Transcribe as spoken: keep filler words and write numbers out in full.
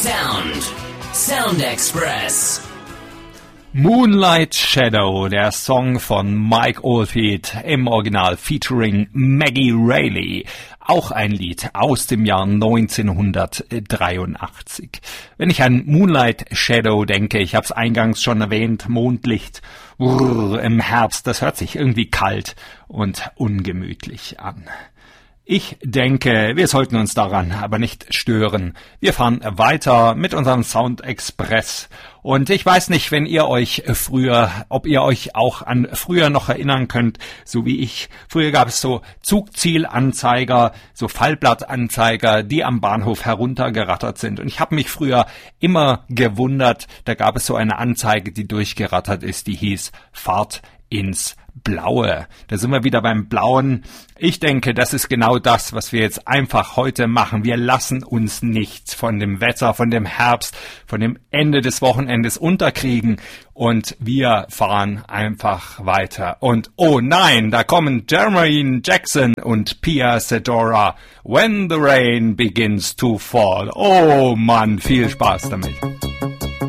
Sound. Sound Express. Moonlight Shadow, der Song von Mike Oldfield, im Original featuring Maggie Reilly. Auch ein Lied aus dem Jahr neunzehnhundertdreiundachtzig. Wenn ich an Moonlight Shadow denke, ich habe es eingangs schon erwähnt, Mondlicht brrr, im Herbst, das hört sich irgendwie kalt und ungemütlich an. Ich denke, wir sollten uns daran aber nicht stören. Wir fahren weiter mit unserem Sound Express. Und ich weiß nicht, wenn ihr euch früher, ob ihr euch auch an früher noch erinnern könnt, so wie ich. Früher gab es so Zugzielanzeiger, so Fallblattanzeiger, die am Bahnhof heruntergerattert sind. Und ich habe mich früher immer gewundert, da gab es so eine Anzeige, die durchgerattert ist, die hieß Fahrt ins Blaue. Da sind wir wieder beim Blauen. Ich denke, das ist genau das, was wir jetzt einfach heute machen. Wir lassen uns nichts von dem Wetter, von dem Herbst, von dem Ende des Wochenendes unterkriegen und wir fahren einfach weiter. Und oh nein, da kommen Jermaine Jackson und Pia Sedora. When the rain begins to fall. Oh Mann, viel Spaß damit.